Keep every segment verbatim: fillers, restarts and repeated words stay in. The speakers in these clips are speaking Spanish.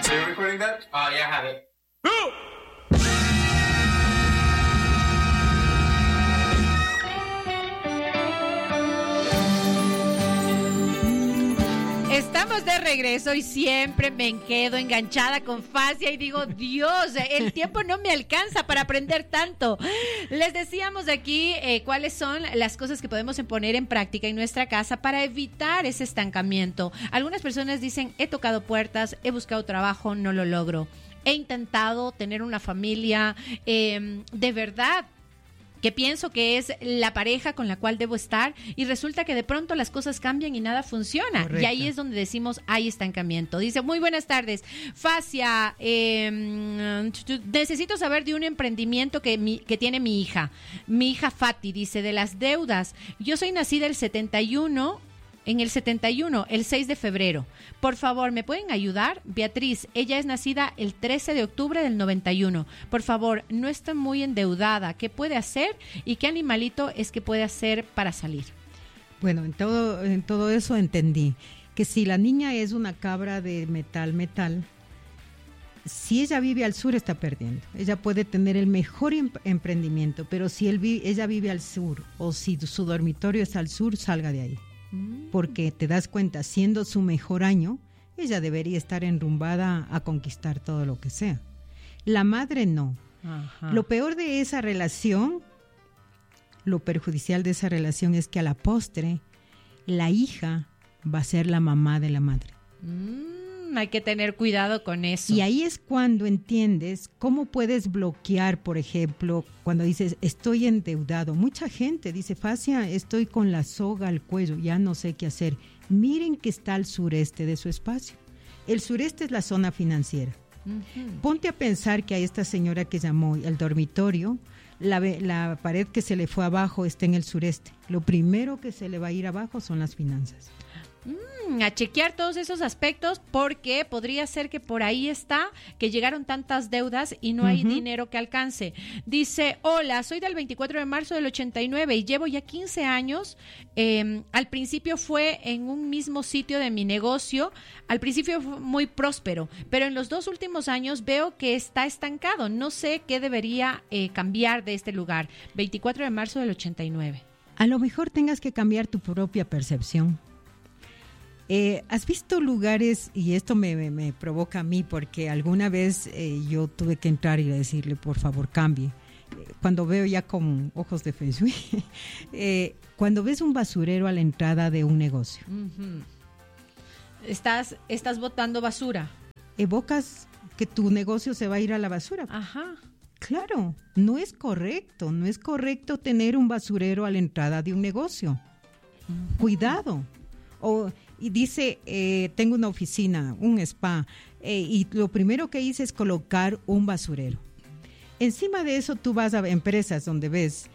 Are you recording that? Oh, yeah, I have it. Estamos de regreso y siempre me quedo enganchada con Fascia y digo, Dios, el tiempo no me alcanza para aprender tanto. Les decíamos aquí eh, cuáles son las cosas que podemos poner en práctica en nuestra casa para evitar ese estancamiento. Algunas personas dicen, he tocado puertas, he buscado trabajo, no lo logro. He intentado tener una familia eh, de verdad, que pienso que es la pareja con la cual debo estar, y resulta que de pronto las cosas cambian y nada funciona. Correcto. Y ahí es donde decimos, hay estancamiento. Dice, muy buenas tardes, Fascia, eh, necesito saber de un emprendimiento que, mi, que tiene mi hija. Mi hija Fati, dice, de las deudas. Yo soy nacida el setenta y uno, en el setenta y uno, el seis de febrero. Por favor, ¿me pueden ayudar? Beatriz, ella es nacida el trece de octubre del noventa y uno. Por favor, no está muy endeudada. ¿Qué puede hacer? ¿Y qué animalito es que puede hacer para salir? Bueno, en todo, en todo eso entendí que si la niña es una cabra de metal, metal, si ella vive al sur está perdiendo. Ella puede tener el mejor em- emprendimiento, pero si él vi- ella vive al sur o si su dormitorio es al sur, salga de ahí. Porque te das cuenta, siendo su mejor año, ella debería estar enrumbada a conquistar todo lo que sea. La madre no. Ajá. Lo peor de esa relación, lo perjudicial de esa relación es que a la postre, la hija va a ser la mamá de la madre. Mm. Hay que tener cuidado con eso. Y ahí es cuando entiendes cómo puedes bloquear, por ejemplo, cuando dices, estoy endeudado. Mucha gente dice, Fascia, estoy con la soga al cuello, ya no sé qué hacer. Miren que está al sureste de su espacio. El sureste es la zona financiera. Uh-huh. Ponte a pensar que a esta señora que llamó el dormitorio, la, la pared que se le fue abajo está en el sureste. Lo primero que se le va a ir abajo son las finanzas. Mm, a chequear todos esos aspectos, porque podría ser que por ahí está, que llegaron tantas deudas y no uh-huh. hay dinero que alcance. Dice, hola, soy del veinticuatro de marzo del ochenta y nueve y llevo ya quince años. Eh, al principio fue en un mismo sitio de mi negocio. Al principio fue muy próspero, pero en los dos últimos años veo que está estancado. No sé qué debería eh, cambiar de este lugar. veinticuatro de marzo del ochenta y nueve. A lo mejor tengas que cambiar tu propia percepción. Eh, ¿Has visto lugares, y esto me, me, me provoca a mí, porque alguna vez eh, yo tuve que entrar y decirle, por favor, cambie, eh, cuando veo ya con ojos de feng shui, eh, cuando ves un basurero a la entrada de un negocio. Uh-huh. Estás, estás botando basura. Evocas que tu negocio se va a ir a la basura. Ajá. Claro, no es correcto, no es correcto tener un basurero a la entrada de un negocio. Uh-huh. Cuidado. O... Y dice, eh, tengo una oficina, un spa, eh, y lo primero que hice es colocar un basurero. Encima de eso tú vas a empresas donde ves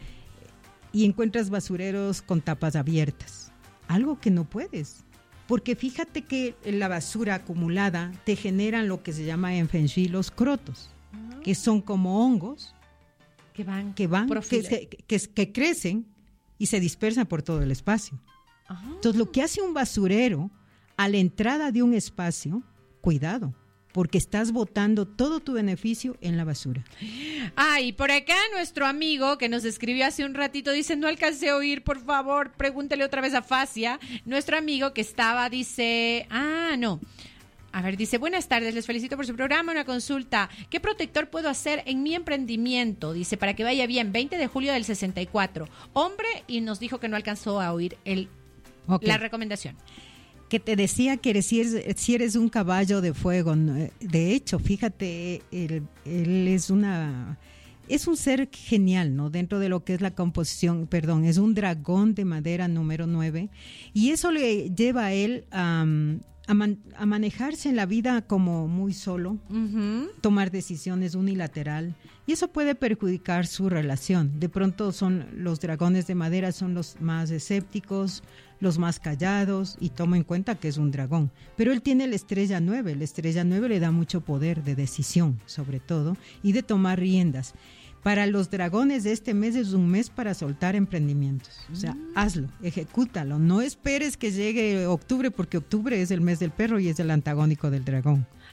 y encuentras basureros con tapas abiertas. Algo que no puedes. Porque fíjate que la basura acumulada te generan lo que se llama en Feng Shui los crotos, uh-huh. que son como hongos que van, que, van que, que, que, que crecen y se dispersan por todo el espacio. Entonces, lo que hace un basurero a la entrada de un espacio, cuidado, porque estás botando todo tu beneficio en la basura. Ah, y por acá nuestro amigo que nos escribió hace un ratito dice, no alcancé a oír, por favor, pregúntele otra vez a Fascia. Nuestro amigo que estaba dice, ah, no. A ver, dice, buenas tardes, les felicito por su programa, una consulta. ¿Qué protector puedo hacer en mi emprendimiento? Dice, para que vaya bien, veinte de julio del sesenta y cuatro. Hombre, y nos dijo que no alcanzó a oír el... Okay. La recomendación. Que te decía que eres, si, eres, si eres un caballo de fuego. De hecho, fíjate, él, él es una es un ser genial, ¿no? Dentro de lo que es la composición, perdón, es un dragón de madera número nueve, y eso le lleva a él um, a, man, a manejarse en la vida como muy solo, uh-huh. tomar decisiones unilateral, y eso puede perjudicar su relación. De pronto son los dragones de madera son los más escépticos, los más callados, y toma en cuenta que es un dragón. Pero él tiene la estrella nueve, la estrella nueve le da mucho poder de decisión, sobre todo, y de tomar riendas. Para los dragones de este mes es un mes para soltar emprendimientos. O sea, mm. hazlo, ejecútalo. No esperes que llegue octubre, porque octubre es el mes del perro y es el antagónico del dragón.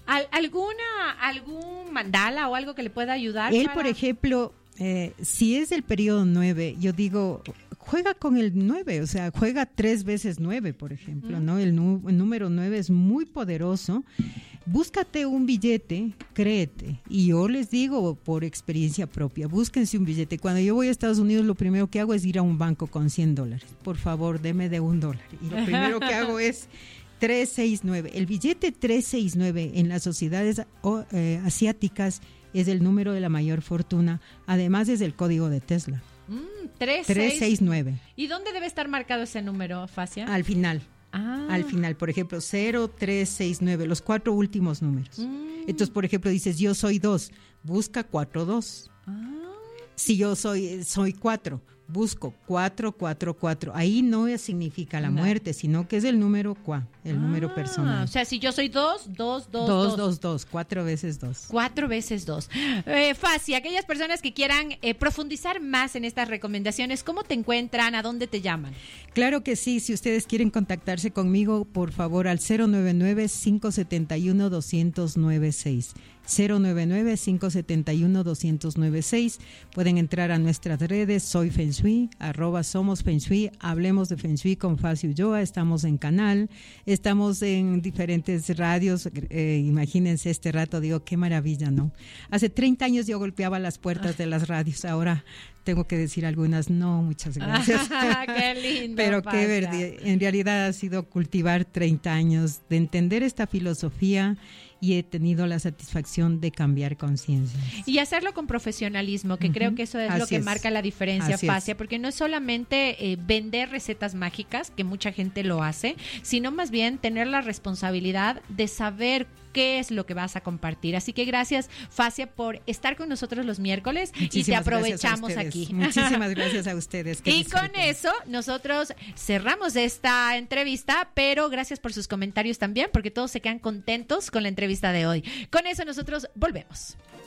¿Al, alguna, ¿Algún mandala o algo que le pueda ayudar? Él, para... por ejemplo, eh, si es del periodo nueve, yo digo, juega con el nueve, o sea, juega tres veces nueve, por ejemplo, mm. ¿no? El, nu- el número nueve es muy poderoso. Búscate un billete, créete. Y yo les digo por experiencia propia, búsquense un billete. Cuando yo voy a Estados Unidos, lo primero que hago es ir a un banco con cien dólares. Por favor, deme de un dólar. Y lo primero que hago es trescientos sesenta y nueve. El billete trescientos sesenta y nueve en las sociedades oh, eh, asiáticas es el número de la mayor fortuna. Además es el código de Tesla. Mm, tres, trescientos sesenta y nueve. ¿Y dónde debe estar marcado ese número, Facia? Al final. Ah. Al final, por ejemplo, cero tres seis nueve, los cuatro últimos números. Mm. Entonces, por ejemplo, dices, yo soy dos, busca cuatro dos. Ah. Si yo soy soy cuatro, busco cuatro cuatro cuatro. Ahí no significa la no. muerte, sino que es el número cuá, el ah, número personal. O sea, si yo soy dos, dos, dos, dos, dos, dos, cuatro veces dos. Cuatro veces dos. Eh, Facia, aquellas personas que quieran eh, profundizar más en estas recomendaciones, ¿cómo te encuentran? ¿A dónde te llaman? Claro que sí, si ustedes quieren contactarse conmigo, por favor, al cero nueve nueve, cinco siete uno, dos cero cero nueve seis. cero nueve nueve, cinco siete uno, dos cero cero nueve seis. Pueden entrar a nuestras redes, soy Feng Shui, arroba somos Feng Shui, hablemos de Feng Shui con Facia Ulloa, estamos en canal, estamos en diferentes radios, eh, imagínense este rato, digo, qué maravilla, ¿no? Hace treinta años yo golpeaba las puertas de las radios, ahora tengo que decir algunas, no, muchas gracias. Qué lindo. Pero Facia. qué verde, en realidad ha sido cultivar treinta años de entender esta filosofía y he tenido la satisfacción de cambiar conciencia. Y hacerlo con profesionalismo, que uh-huh. creo que eso es Así lo que es. marca la diferencia, Así Facia, es. porque no es solamente eh, vender recetas mágicas, que mucha gente lo hace, sino más bien tener la responsabilidad de saber qué es lo que vas a compartir. Así que gracias, Facia, por estar con nosotros los miércoles. Muchísimas y te aprovechamos aquí. Muchísimas gracias a ustedes. Y con eso nosotros cerramos esta entrevista, pero gracias por sus comentarios también, porque todos se quedan contentos con la entrevista de hoy. Con eso nosotros volvemos.